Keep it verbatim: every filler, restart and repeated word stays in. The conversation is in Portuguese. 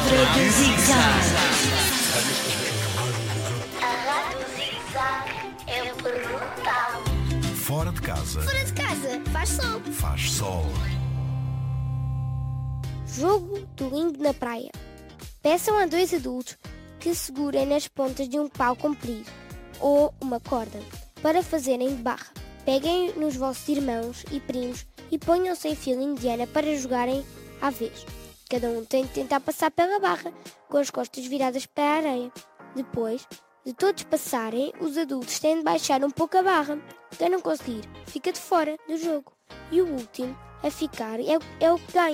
Palavra do Zig-Zag. A Rádio Zig-Zag é brutal. Fora de casa. Fora de casa, faz sol. Faz sol. Jogo do limbo na praia. Peçam a dois adultos que segurem nas pontas de um pau comprido ou uma corda para fazerem de barra. Peguem nos vossos irmãos e primos e ponham-se em fila indiana para jogarem à vez. Cada um tem de tentar passar pela barra com as costas viradas para a areia. Depois de todos passarem, os adultos têm de baixar um pouco a barra. Quem não conseguir fica de fora do jogo. E o último a ficar é, é o que ganha.